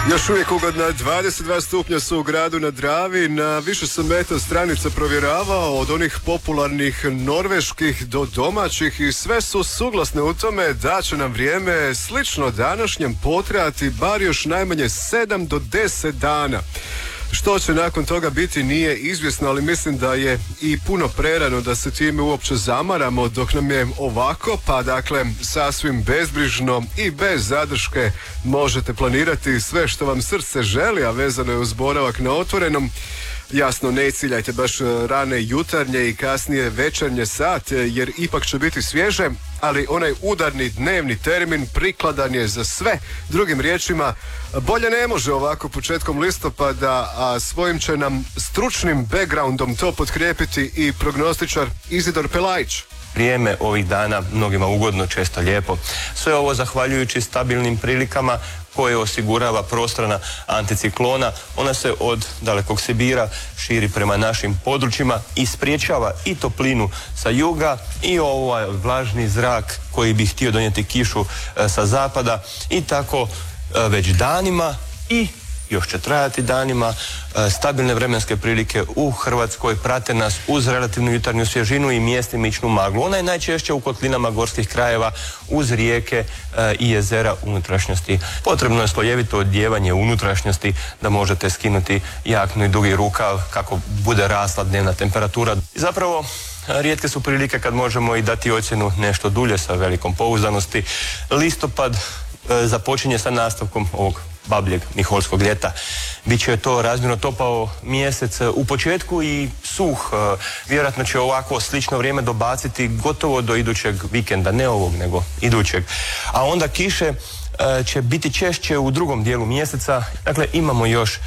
Još uvijek ugodna 22 stupnja su u gradu na Dravi. Na više sam stranica provjeravao od onih popularnih norveških do domaćih i sve su suglasne u tome da će nam vrijeme slično današnjem potrajati bar još najmanje 7 do 10 dana. Što će nakon toga biti nije izvjesno, ali mislim da je i puno prerano da se time uopće zamaramo dok nam je ovako, pa dakle sasvim bezbrižno i bez zadrške možete planirati sve što vam srce želi, a vezano je uz boravak na otvorenom. Jasno, ne ciljajte baš rane jutarnje i kasnije večernje sate, jer ipak će biti svježe, ali onaj udarni dnevni termin prikladan je za sve. Drugim riječima, bolje ne može ovako početkom listopada, a svojim će nam stručnim backgroundom to potkrijepiti i prognostičar Izidor Pelajić. Vrijeme ovih dana mnogima ugodno, često lijepo. Sve ovo zahvaljujući stabilnim prilikama koje osigurava prostrana anticiklona. Ona se od dalekog Sibira širi prema našim područjima i spriječava i toplinu sa juga i ovaj vlažni zrak koji bi htio donijeti kišu sa zapada i tako već danima i još će trajati danima. Stabilne vremenske prilike u Hrvatskoj prate nas uz relativnu jutarnju svježinu i mjestimičnu maglu. Ona je najčešće u kotlinama gorskih krajeva uz rijeke i jezera unutrašnjosti. Potrebno je slojevito odijevanje unutrašnjosti da možete skinuti jaknu i dugi rukav kako bude rasla dnevna temperatura. I zapravo rijetke su prilike kad možemo i dati ocjenu nešto dulje sa velikom pouzdanosti. Listopad započinje sa nastavkom ovog babljeg niholskog ljeta. Biće to razmjerno topao mjesec u početku i suh. Vjerojatno će ovako slično vrijeme dobaciti gotovo do idućeg vikenda, ne ovog nego idućeg. A onda kiše će biti češće u drugom dijelu mjeseca. Dakle, imamo još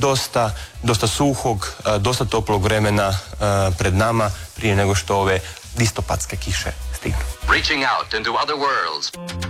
dosta suhog, dosta toplog vremena pred nama prije nego što ove listopadske kiše stignu. Reaching out into other worlds.